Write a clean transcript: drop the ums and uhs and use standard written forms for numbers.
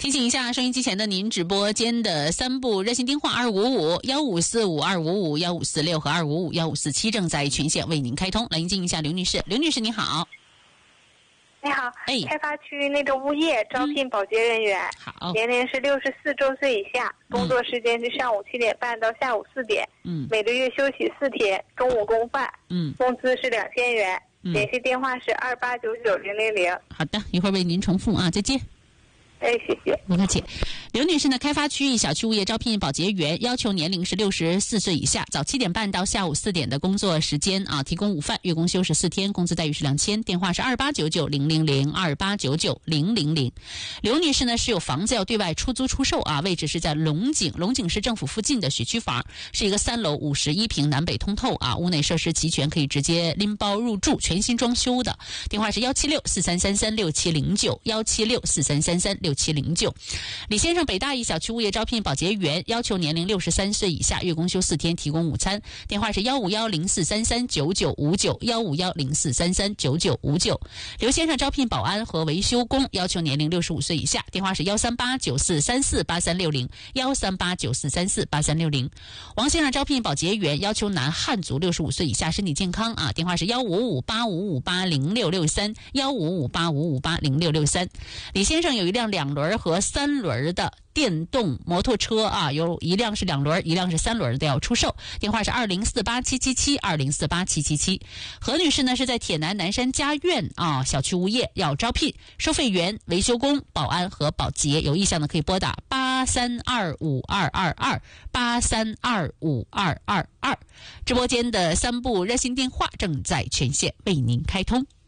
提醒一下收音机前的您，直播间的3部热线电话2555-1545-255-1546和255-1547正在全线为您开通。来迎进一下刘女士。刘女士你好。 你好，开发区那个物业招聘保洁人员， 好， 年龄是64周岁以下，工作时间是上午7点半到下午4点，每个月休息4天，中午公饭，工资是2000元，联系电话是2899-000。 好的，一会儿为您重复啊，再见。 谢谢。 不客气。刘女士呢，开发区域小区物业招聘保洁员，要求年龄是64岁以下，早7点半到下午4点的工作时间啊，提供午饭，月工休14天，工资待遇是2000，电话是2899-000，2899-000。刘女士呢是有房子要对外出租出售啊，位置是在龙井市政府附近的学区房，是一个3楼51平南北通透啊，屋内设施齐全，可以直接拎包入住，全新装修的。电话是176-4333-6709，176-4333-6709。李先生，北大一小区物业招聘保洁员，要求年龄63岁以下，月工休4天，提供午餐。电话是151-0433-9959，151-0433-9959。刘先生招聘保安和维修工，要求年龄65岁以下，电话是13894348360，13894348360。王先生招聘保洁员，要求男汉族65岁以下，身体健康啊，电话是15585580663，15585580663。李先生有一辆2轮和3轮的电动摩托车啊，有一辆是2轮，一辆是3轮的要出售，电话是20487772048777。何女士呢是在铁南南山家苑啊小区物业要招聘收费员、维修工、保安和保洁，有意向的可以拨打832522，832522。直播间的3部热线电话正在全线为您开通。